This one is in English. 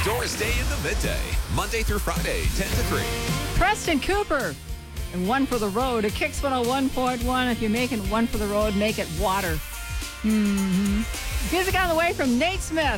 Doris Day in the Midday, Monday through Friday, 10 to 3. Preston Cooper and One for the Road. At Kicks 101.1. If you're making one for the road, make it water. Music on the way from Nate Smith.